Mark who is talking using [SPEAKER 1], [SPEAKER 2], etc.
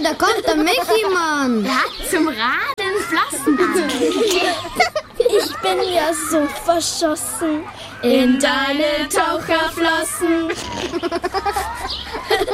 [SPEAKER 1] da kommt der Michi-Mann.
[SPEAKER 2] Er hat zum Radeln Flossen an.
[SPEAKER 3] Ich bin ja so verschossen
[SPEAKER 2] In deine Taucherflossen.